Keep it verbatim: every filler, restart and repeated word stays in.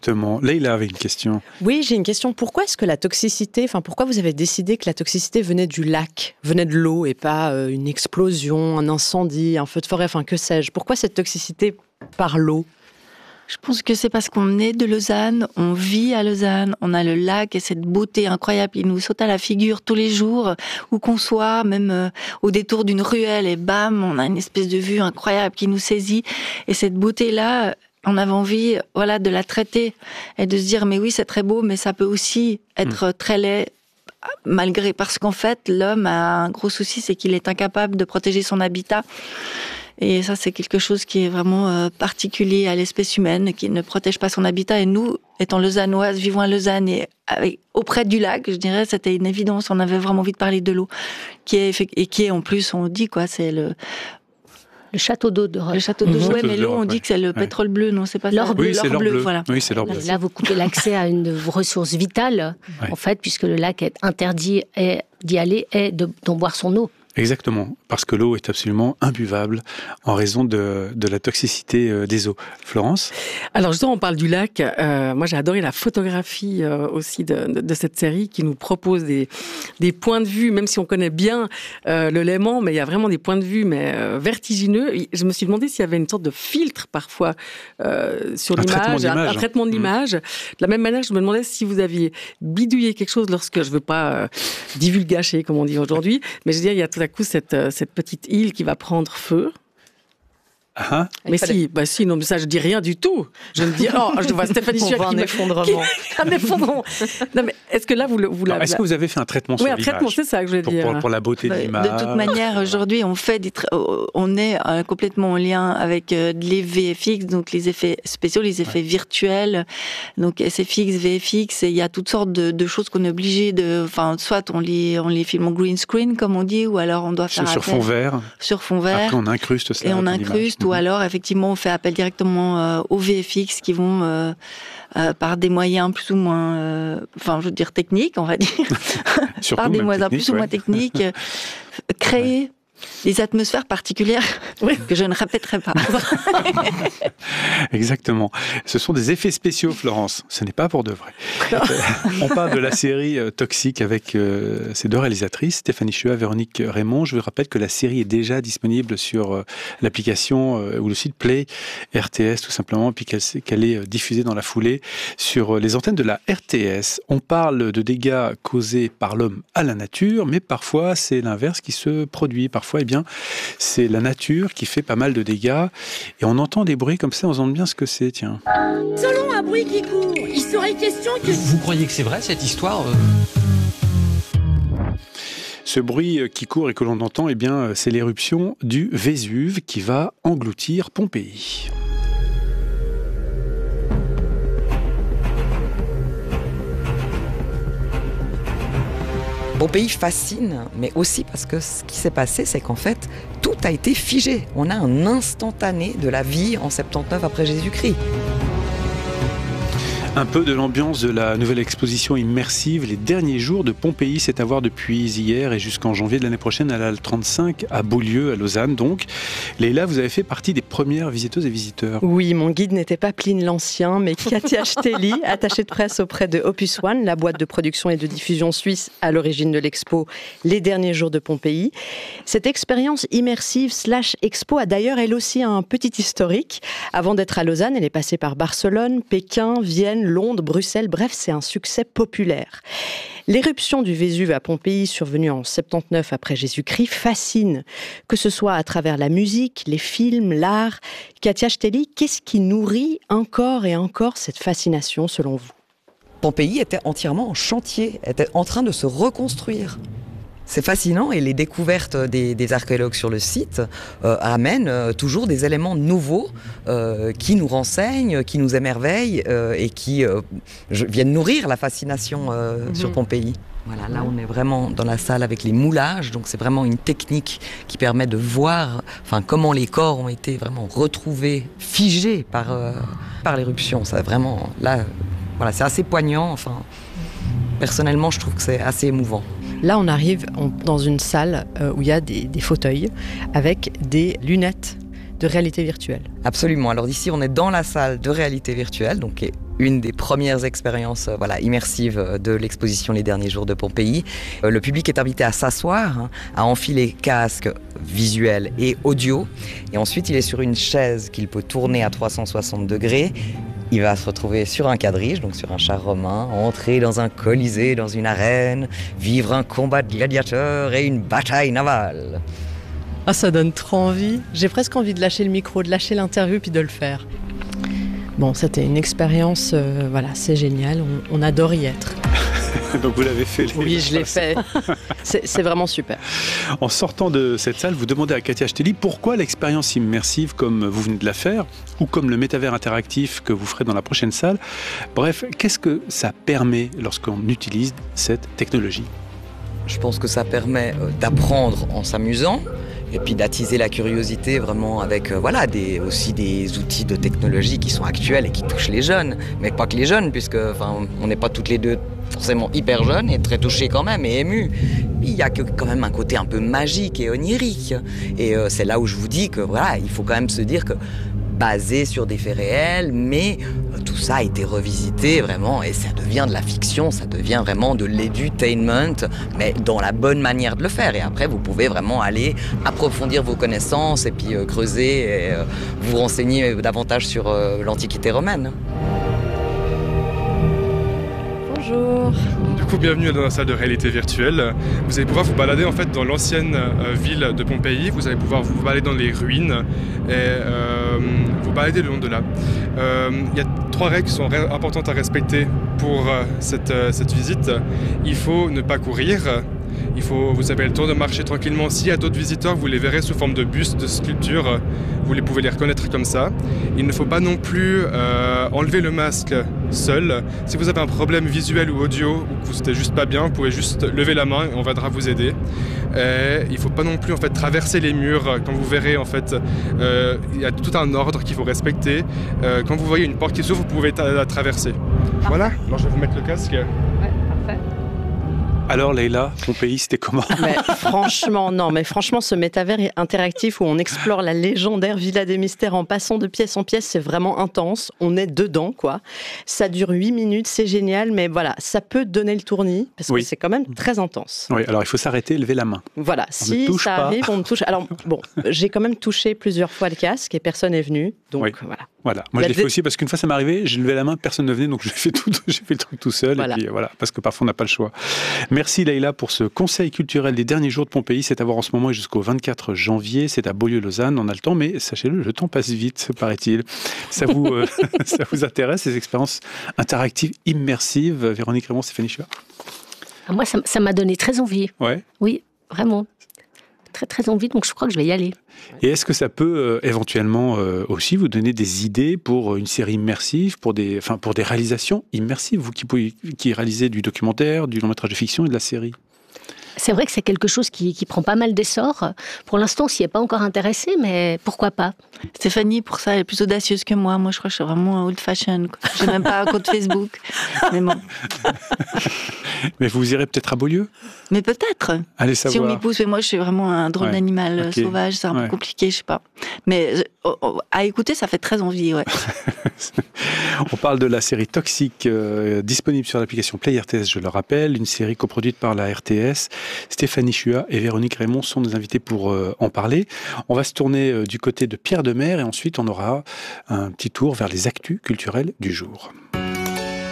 Exactement. Leïla avait une question. Oui, j'ai une question. Pourquoi est-ce que la toxicité, enfin, pourquoi vous avez décidé que la toxicité venait du lac, venait de l'eau et pas euh, une explosion, un incendie, un feu de forêt, enfin, que sais-je? Pourquoi cette toxicité par l'eau? Je pense que c'est parce qu'on est de Lausanne, on vit à Lausanne, on a le lac et cette beauté incroyable qui nous saute à la figure tous les jours, où qu'on soit, même euh, au détour d'une ruelle, et bam, on a une espèce de vue incroyable qui nous saisit. Et cette beauté-là, on avait envie, voilà, de la traiter et de se dire, mais oui, c'est très beau, mais ça peut aussi être mmh. très laid. Malgré, parce qu'en fait, l'homme a un gros souci, c'est qu'il est incapable de protéger son habitat. Et ça, c'est quelque chose qui est vraiment euh, particulier à l'espèce humaine, qui ne protège pas son habitat. Et nous, étant lausannoises, vivant à Lausanne et avec, auprès du lac, je dirais, c'était une évidence. On avait vraiment envie de parler de l'eau, qui est et qui est en plus, on dit quoi, c'est le Le château d'eau de Rome. Le château d'eau, mmh. ouais, mais l'eau, on dit ouais. que c'est le pétrole ouais. bleu, non, c'est pas l'or ça. bleu. Oui, c'est l'or bleu. bleu. Voilà. Oui, c'est l'or bleu. Là, vous coupez l'accès à une ressource vitale, ouais. en fait, puisque le lac est interdit d'y aller et de, d'en boire son eau. Exactement, parce que l'eau est absolument imbuvable en raison de, de la toxicité euh, des eaux. Florence ? Alors justement, on parle du lac. Euh, moi, j'ai adoré la photographie euh, aussi de, de, de cette série qui nous propose des, des points de vue, même si on connaît bien euh, le Léman, mais il y a vraiment des points de vue mais euh, vertigineux. Je me suis demandé s'il y avait une sorte de filtre parfois euh, sur un l'image, traitement d'image, un, un traitement de l'image. Mmh. De la même manière, je me demandais si vous aviez bidouillé quelque chose lorsque, je ne veux pas euh, divulgacher, comme on dit aujourd'hui, mais je veux dire, il y a tout à coup cette, cette petite île qui va prendre feu. Ah, mais si, bah si, non, mais ça je dis rien du tout. Je me dis, oh, je vois Stéphanie Sueur qui un me... effondrement. Qui... un effondrement. Non mais est-ce que là vous, vous l'avez... Est-ce que vous avez fait un traitement oui, sur un l'image ? traitement, c'est ça que je voulais pour, dire. Pour, pour la beauté bah, de l'image. De toute manière, aujourd'hui, on fait des tra... on est euh, complètement en lien avec euh, les V F X, donc les effets spéciaux, les effets ouais. virtuels, donc S F X, V F X. Et il y a toutes sortes de, de choses qu'on est obligé de, enfin, soit on les on les filme en green screen comme on dit, ou alors on doit faire sur, sur fond vert. Sur fond vert. Après on incruste ça. Et on incruste, ou alors effectivement on fait appel directement euh, aux V F X qui vont euh, euh, par des moyens plus ou moins, euh, enfin je veux dire techniques, on va dire, par des moyens plus ouais. ou moins techniques, euh, créer ouais. des atmosphères particulières oui. que je ne répéterai pas. Exactement. Ce sont des effets spéciaux, Florence. Ce n'est pas pour de vrai. On parle de la série euh, Toxique avec euh, ces deux réalisatrices, Stéphanie Sueur et Véronique Raymond. Je vous rappelle que la série est déjà disponible sur euh, l'application euh, ou le site Play R T S tout simplement, puis qu'elle, qu'elle est diffusée dans la foulée sur euh, les antennes de la R T S. On parle de dégâts causés par l'homme à la nature, mais parfois c'est l'inverse qui se produit. Parfois, eh bien, c'est la nature qui fait pas mal de dégâts et on entend des bruits comme ça, on se demande bien ce que c'est, tiens. Selon un bruit qui court, il serait question que... Vous croyez que c'est vrai, cette histoire ? Ce bruit qui court et que l'on entend, eh bien, c'est l'éruption du Vésuve qui va engloutir Pompéi. Pompéi fascine, mais aussi parce que ce qui s'est passé, c'est qu'en fait, tout a été figé. On a un instantané de la vie en soixante-dix-neuf après Jésus-Christ. Un peu de l'ambiance de la nouvelle exposition immersive Les derniers jours de Pompéi, c'est à voir depuis hier et jusqu'en janvier de l'année prochaine à la Halle trente-cinq à Beaulieu, à Lausanne donc. Leïla, vous avez fait partie des premières visiteuses et visiteurs. Oui, mon guide n'était pas Pline l'Ancien, mais Katia Steli, attachée de presse auprès de Opus One, la boîte de production et de diffusion suisse à l'origine de l'expo Les derniers jours de Pompéi. Cette expérience immersive slash expo a d'ailleurs elle aussi un petit historique. Avant d'être à Lausanne, elle est passée par Barcelone, Pékin, Vienne, Londres, Bruxelles, bref, c'est un succès populaire. L'éruption du Vésuve à Pompéi, survenue en soixante-dix-neuf après Jésus-Christ, fascine, que ce soit à travers la musique, les films, l'art. Katia Steli, qu'est-ce qui nourrit encore et encore cette fascination selon vous ? Pompéi était entièrement en chantier, était en train de se reconstruire. C'est fascinant et les découvertes des, des archéologues sur le site euh, amènent euh, toujours des éléments nouveaux euh, qui nous renseignent, qui nous émerveillent euh, et qui euh, viennent nourrir la fascination euh, mmh. sur Pompéi. Voilà, là on est vraiment dans la salle avec les moulages, donc c'est vraiment une technique qui permet de voir enfin, comment les corps ont été vraiment retrouvés, figés par, euh, par l'éruption. Ça, vraiment, là, voilà, c'est assez poignant. Enfin, personnellement, je trouve que c'est assez émouvant. Là, on arrive dans une salle où il y a des, des fauteuils avec des lunettes de réalité virtuelle. Absolument. Alors ici, on est dans la salle de réalité virtuelle, donc qui est une des premières expériences euh, voilà, immersives de l'exposition Les Derniers Jours de Pompéi. Euh, le public est invité à s'asseoir, hein, à enfiler casque visuel et audio. Et ensuite, il est sur une chaise qu'il peut tourner à trois cent soixante degrés. Il va se retrouver sur un quadrige, donc sur un char romain, entrer dans un colisée, dans une arène, vivre un combat de gladiateurs et une bataille navale. Ah, ça donne trop envie. J'ai presque envie de lâcher le micro, de lâcher l'interview puis de le faire. Bon, c'était une expérience, euh, voilà, c'est génial, on, on adore y être. Donc vous l'avez fait. Oui, je l'ai fait. C'est, c'est vraiment super. En sortant de cette salle, vous demandez à Katia Achtelli pourquoi l'expérience immersive comme vous venez de la faire ou comme le métavers interactif que vous ferez dans la prochaine salle. Bref, qu'est-ce que ça permet lorsqu'on utilise cette technologie ? Je pense que ça permet d'apprendre en s'amusant et puis d'attiser la curiosité vraiment avec euh, voilà, des, aussi des outils de technologie qui sont actuels et qui touchent les jeunes. Mais pas que les jeunes, puisque enfin, on n'est pas toutes les deux forcément hyper jeunes et très touchés quand même et émus. Il y a que, quand même un côté un peu magique et onirique. Et euh, c'est là où je vous dis que voilà, il faut quand même se dire que basé sur des faits réels, mais euh, tout ça a été revisité vraiment et ça devient de la fiction, ça devient vraiment de l'edutainment, mais dans la bonne manière de le faire. Et après, vous pouvez vraiment aller approfondir vos connaissances et puis euh, creuser et euh, vous renseigner davantage sur euh, l'Antiquité romaine. Bonjour. Du coup, bienvenue dans la salle de réalité virtuelle. Vous allez pouvoir vous balader en fait dans l'ancienne euh, ville de Pompéi. Vous allez pouvoir vous balader dans les ruines et euh, vous balader le long de là. Euh, il y a trois règles qui sont ré- importantes à respecter pour euh, cette, euh, cette visite. Il faut ne pas courir. Il faut, vous avez le temps de marcher tranquillement. S'il y a d'autres visiteurs, vous les verrez sous forme de bustes, de sculptures. Vous les pouvez les reconnaître comme ça. Il ne faut pas non plus euh, enlever le masque seul. Si vous avez un problème visuel ou audio, ou que vous n'êtes juste pas bien, vous pouvez juste lever la main et on viendra vous aider. Et il ne faut pas non plus en fait, traverser les murs. Quand vous verrez, en fait, euh, il y a tout un ordre qu'il faut respecter. Euh, quand vous voyez une porte qui s'ouvre, vous pouvez la traverser. Voilà, alors je vais vous mettre le casque. Alors Leïla, Pompéi, c'était comment ? Mais franchement, non, mais franchement, ce métavers interactif où on explore la légendaire Villa des Mystères en passant de pièce en pièce, c'est vraiment intense. On est dedans, quoi. Ça dure huit minutes, c'est génial, mais voilà, ça peut donner le tournis parce oui. que c'est quand même très intense. Oui, alors il faut s'arrêter, lever la main. Voilà, on si ça pas. arrive, on me touche. Alors bon, j'ai quand même touché plusieurs fois le casque et personne n'est venu, donc oui. voilà. Voilà, moi La je l'ai dé- fait aussi parce qu'une fois ça m'est arrivé, j'ai levé la main, personne ne venait, donc j'ai fait, tout, j'ai fait le truc tout seul, Voilà. et puis voilà, parce que parfois on n'a pas le choix. Merci Leïla pour ce conseil culturel des derniers jours de Pompéi, c'est à voir en ce moment et jusqu'au vingt-quatre janvier, c'est à Beaulieu-Lausanne, on a le temps, mais sachez-le, le temps passe vite, paraît-il. Ça vous, euh, ça vous intéresse, ces expériences interactives, immersives, Véronique Raymond, Stéphanie Chua ? Moi, ça, ça m'a donné très envie. Ouais. Oui, vraiment. Très, très envie, donc je crois que je vais y aller. Et est-ce que ça peut euh, éventuellement euh, aussi vous donner des idées pour une série immersive, pour des, enfin, pour des réalisations immersives, vous qui, pouvez, qui réalisez du documentaire, du long métrage de fiction et de la série ? C'est vrai que c'est quelque chose qui, qui prend pas mal d'essor. Pour l'instant, on s'y est pas encore intéressé, mais pourquoi pas ? Stéphanie, pour ça, elle est plus audacieuse que moi. Moi, je crois que je suis vraiment old fashion. J'ai même pas un compte Facebook. Mais bon. Mais vous irez peut-être à Beaulieu ? Mais peut-être. Allez savoir. Si on m'y pousse, mais moi, je suis vraiment un drôle Ouais. d'animal Okay. sauvage. C'est un Ouais. peu compliqué, je sais pas. Mais euh, oh, oh, à écouter, ça fait très envie, ouais. On parle de la série Toxique, euh, disponible sur l'application Play R T S, je le rappelle, une série coproduite par la R T S. Stéphanie Chua et Véronique Raymond sont nos invités pour euh, en parler. On va se tourner euh, du côté de Pierre Demers et ensuite on aura un petit tour vers les actus culturels du jour.